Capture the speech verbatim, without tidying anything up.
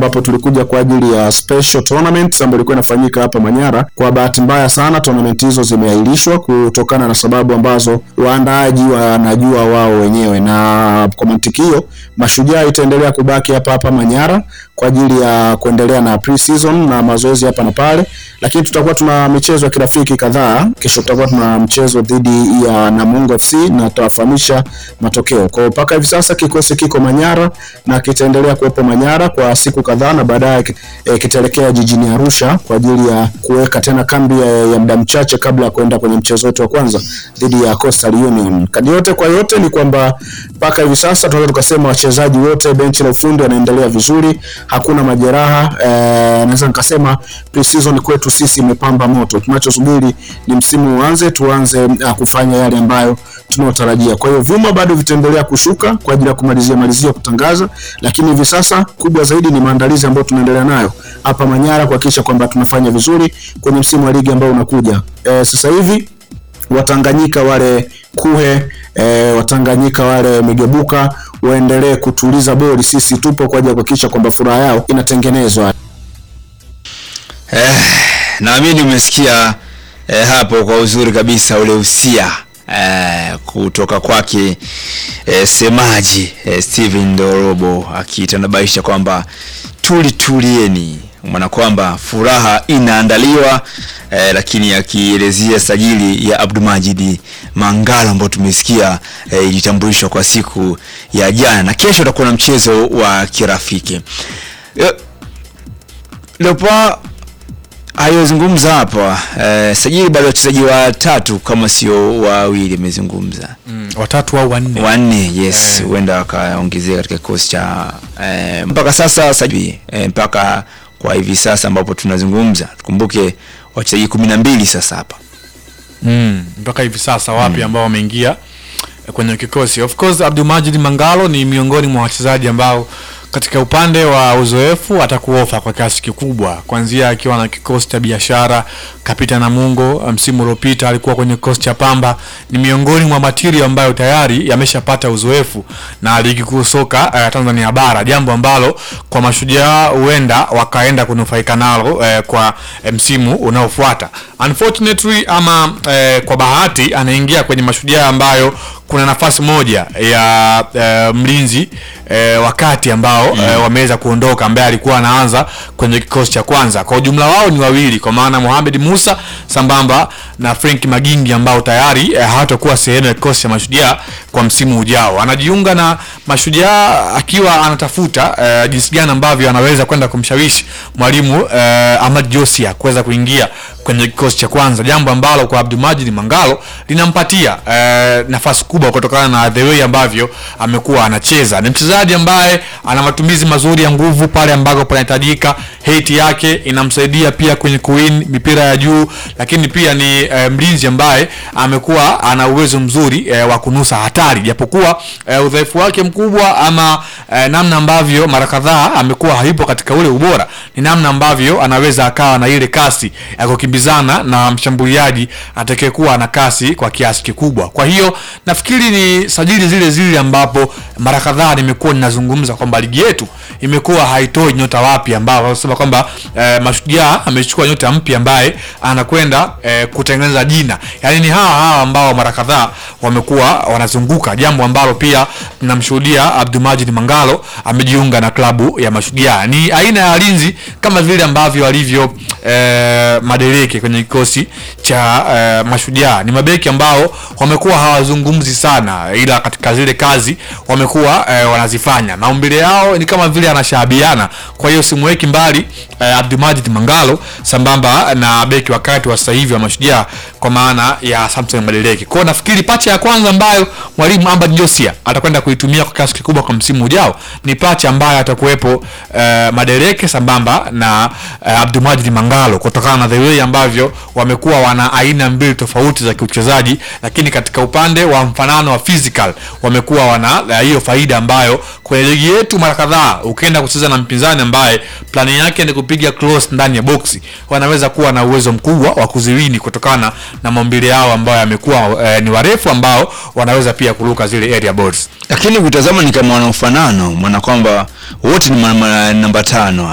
ambapo tulikuja kwa ajili ya special tournament ambayo ilikuwa inafanyika hapa Manyara. Kwa bahati mbaya sana tournament hizo zimeahirishwa kutokana na sababu ambazo waandaaji wanajua wao wenyewe, na kwa mantiki hiyo Mashujaa itaendelea kubaki hapa hapa Manyara kwa ajili ya kuendelea na pre-season na mazoezi hapa na pale, lakini tutakuwa tuna michezo ya kirafiki kadhaa. Kesho tutakuwa tuna mchezo dhidi ya Namungo F C na tutafahamisha matokeo. Kwa mpaka hivi sasa kikosi kiko Manyara na kitaendelea kuwepo Manyara kwa siku kadhaa, na baadaye e, kitaelekea jijini Arusha kwa ajili ya kuweka tena kambi ya, ya muda mchache kabla ya kwenda kwenye mchezo wetu wa kwanza dhidi ya Coastal Union. Kadi yote kwa yote ni kwamba mpaka hivi sasa tunaweza tukasema wachezaji wote, benchi la ufundi wanaendelea vizuri, hakuna majeraha. E, naweza nikasema pre-season kwetu sisi imepamba moto. Tunachosubiri ni msimu uanze, tuanze uh, kufanya yale ambayo tunayotarajia. Kwa hiyo vyuma bado vitaendelea kushuka kwa ajili ya kumalizia malizia kutangaza, lakini hivi sasa kubwa zaidi ni maandalizi ambayo tunaendelea nayo hapa Manyara kuhakikisha kwamba tunafanya vizuri kwenye msimu wa ligi ambao unakuja. E, sasa hivi Watanganyika wale Kuhe, e, Watanganyika wale Migebuka waendelee kutuliza boli, sisi tupo kwa ajili ya kuhakikisha kwamba furaha yao inatengenezwa. Eh, naamini umesikia eh, hapo kwa uzuri kabisa ule usia eh, kutoka kwake eh, semaji eh, Steven Ndorobo akitanabaisha kwamba tuli tulieni, maana kwamba furaha inaandaliwa eh, lakini akielezea sajili ya Abdulmajid Mangala ambao tumesikia eh, ilitambulishwa kwa siku ya jana, na kesho tutakuwa na mchezo wa kirafiki. Eh, Leopa ayozungumza hapa eh, sajili bado wachezaji watatu kama sio wawili amezungumza. Mm, watatu au wanne. Wanne, yes, huenda eh, wakaongezea katika kikosi cha eh, mpaka sasa sajili eh, mpaka kwa hivi sasa ambapo tunazungumza. Tukumbuke wachezaji kumi na mbili sasa hapa. Mm, mpaka hivi sasa wapi mm, ambao wameingia kwenye kikosi. Of course Abdulmajid Mangalo ni miongoni mwa wachezaji ambao katika upande wa uzoefu atakuofa kwa kiasi kikubwa, kuanzia akiwa na kikosi cha Biashara, kapita Namungo, msimu uliopita alikuwa kwenye kikosi cha Pamba. Ni miongoni mwa material ambayo tayari yameshapata uzoefu na ligi kuu soka uh, Tanzania bara, jambo ambalo kwa Mashujaa huenda wakaenda kunufaika nalo uh, kwa msimu unaofuata. Unfortunately ama uh, kwa bahati anaingia kwenye Mashujaa ambayo kuna nafasi moja ya uh, mlinzi uh, wakati ambao mm. uh, wameweza kuondoka, ambaye alikuwa anaanza kwenye kikosi cha kwanza. Kwa ujumla wao ni wawili, kwa maana Mohamed Musa sambamba na Frank Magingi ambao tayari uh, hatakuwa sehemu ya kikosi cha Mashujaa kwa msimu ujao. Anajiunga na Mashujaa akiwa anatafuta uh, jinsi gani ambavyo anaweza kwenda kumshawishi mwalimu uh, Ahmad Josia kuweza kuingia kwenye kikosi cha kwanza, jambo ambalo kwa Abdulmajid Mangalo linampatia uh, nafasi kubwa kutokana na the way ambavyo amekuwa anacheza. Ni mchezaji ambaye ana matumizi mazuri ya nguvu pale ambako panahitajika. Height yake inamsaidia pia kwenye kuwin mipira ya juu, lakini pia ni uh, mlinzi ambaye amekuwa ana uwezo mzuri uh, wa kunusa hatari, japokuwa uh, udhaifu wake mkubwa ama uh, namna ambavyo mara kadhaa amekuwa haipo katika ule ubora ni namna ambavyo anaweza akawa na ile kasi ya kukimbizana na mshambuliaji atakayekuwa ana kasi kwa kiasi kikubwa. Kwa hiyo nafikiri ni sajili zile zile ambapo mara kadhaa nimekuwa ninazungumza kwamba ligi yetu imekuwa haitoi nyota wapi, ambao wanasema kwamba e, Mashujaa amechukua nyota mpya ambaye anakwenda e, kutengeneza jina. Yaani ni hawa hawa ambao mara kadhaa wamekuwa wanazunguka, jambo ambalo pia tunamshuhudia Abdulmajid Mangalo amejiunga na klabu ya Mashujaa. Ni aina ya walinzi kama vile ambavyo alivyo e, Madereke kwenye kikosi cha e, Mashujaa. Ni mabeki ambao wamekuwa hawazungumzi sana, ila katika zile kazi wamekuwa e, wanazifanya. Maumbile yao ni kama vile anashabiana. Kwa hiyo simweki mbali e, Abdulmajid Mangalo sambamba na beki wakati wa sasa hivi wa Mashujaa kwa maana ya Samson Madereke. Kwa nafikiri pacha ya kwanza ambayo mwalimu Ahmad Josia atakwenda kuitumia kwa kiasi kikubwa kwa msimu ujao ni pacha ambayo atakuwepo e, Madereke sambamba na e, Abdulmajid Mangalo, kutokana na the way ambavyo wamekuwa wana aina mbili tofauti za kiuchezaji, lakini katika upande wa mfanano wa physical wamekuwa wana hiyo uh, faida ambayo kwenye ligi yetu mara kadhaa ukienda kucheza na mpinzani ambaye plani yake ni kupiga cross ndani ya boxi, wanaweza kuwa na uwezo mkubwa wa kuziwini kutokana na maumbile yao ambayo yamekuwa uh, ni warefu ambao wanaweza pia kuruka zile area balls. Lakini kutazama ni kama wana ufanano, maana kwamba wote ni namba tano.